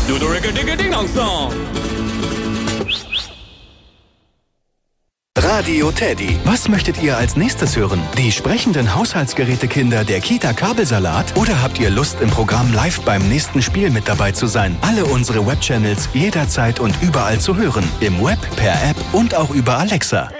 Song. Radio Teddy. Was möchtet ihr als nächstes hören? Die sprechenden Haushaltsgerätekinder der Kita Kabelsalat? Oder habt ihr Lust, im Programm live beim nächsten Spiel mit dabei zu sein? Alle unsere Webchannels jederzeit und überall zu hören. Im Web, per App und auch über Alexa.